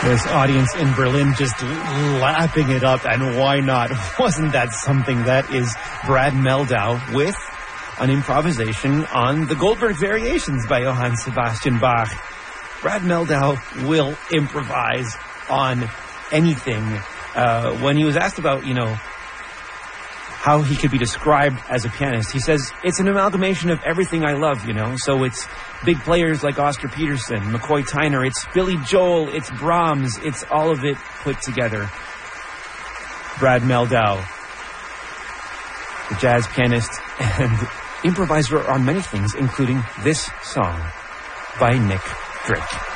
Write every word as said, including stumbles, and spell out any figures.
This audience in Berlin just lapping it up, and why not? Wasn't that something? That is Brad Mehldau with an improvisation on the Goldberg Variations by Johann Sebastian Bach. Brad Mehldau will improvise on anything. Uh, when he was asked about, you know, how he could be described as a pianist, he says, it's an amalgamation of everything I love, you know. So it's big players like Oscar Peterson, McCoy Tyner, it's Billy Joel, it's Brahms, it's all of it put together. Brad Mehldau, the jazz pianist and improviser on many things, including this song by Nick Drake.